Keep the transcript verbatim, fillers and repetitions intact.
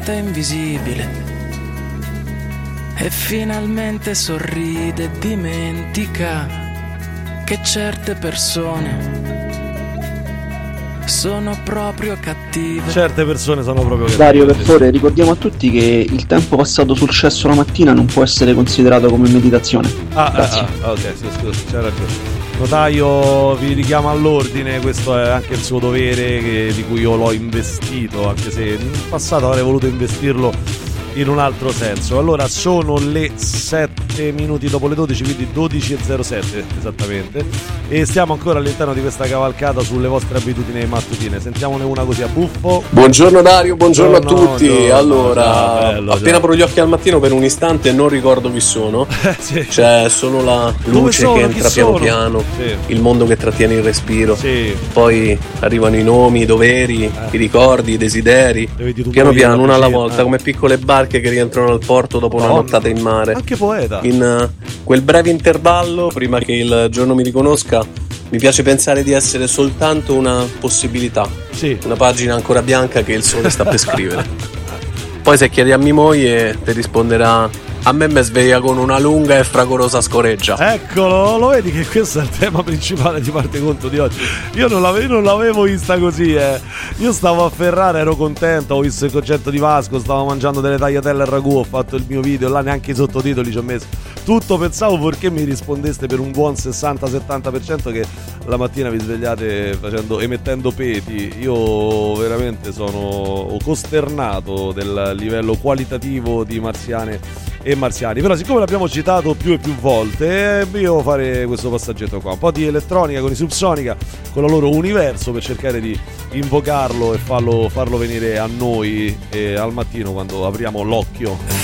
diventa invisibile e finalmente sorride e dimentica che certe persone sono proprio cattive. Certe persone sono proprio cattive. Dario, per favore, ricordiamo a tutti che il tempo passato sul cesso la mattina non può essere considerato come meditazione. Ah, ah, ah ok, sì, scusa, c'è ragione. Notaio vi richiama all'ordine, questo è anche il suo dovere che, di cui io l'ho investito, anche se in passato avrei voluto investirlo in un altro senso. Allora sono le sette minuti dopo le dodici, quindi dodici e zero sette esattamente, e stiamo ancora all'interno di questa cavalcata sulle vostre abitudini mattutine. Sentiamone una così a buffo. Buongiorno Dario, buongiorno, buongiorno a tutti. Buongiorno, allora ciao, bello, appena ciao. apro gli occhi al mattino per un istante non ricordo chi sono. Sì. C'è solo la luce sono? che entra Chi piano sono? piano, Sì. il mondo che trattiene il respiro, Sì. poi arrivano i nomi, i doveri, eh. i ricordi, i desideri, piano piano, una alla volta, eh. come piccole barche che rientrano al porto dopo una no, nottata in mare. Anche poeta. In uh, quel breve intervallo, prima che il giorno mi riconosca, mi piace pensare di essere soltanto una possibilità, sì. una pagina ancora bianca che il sole sta per scrivere. Poi se chiedi a mia moglie ti risponderà: a me mi sveglia con una lunga e fragorosa scoreggia. Eccolo, lo vedi che questo è il tema principale di Parte Conto di oggi. Io non l'avevo, non l'avevo vista così, eh. Io stavo a Ferrara, ero contento, ho visto il concerto di Vasco, stavo mangiando delle tagliatelle al ragù, ho fatto il mio video, là neanche i sottotitoli ci ho messo. Tutto pensavo perché mi rispondeste per un buon sessanta settanta per cento che la mattina vi svegliate facendo, emettendo peti. Io veramente sono costernato del livello qualitativo di Marziane e Marziani, però siccome l'abbiamo citato più e più volte, io devo fare questo passaggetto qua, un po' di elettronica con i Subsonica, con la loro universo, per cercare di invocarlo e farlo, farlo venire a noi eh, al mattino quando apriamo l'occhio.